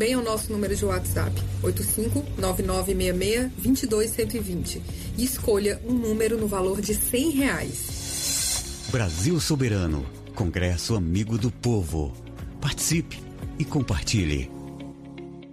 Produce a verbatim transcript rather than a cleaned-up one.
também ao nosso número de WhatsApp, oito cinco nove nove seis seis, dois dois um zero zero, e escolha um número no valor de cem reais. Brasil Soberano, Congresso Amigo do Povo. Participe e compartilhe.